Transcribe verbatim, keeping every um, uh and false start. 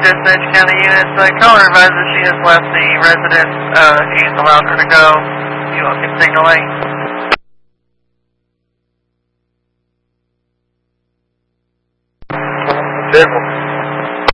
Osage County units. Uh, caller advises she has left the residence. Uh, he's allowed her to go. You all can signal eight. Vehicle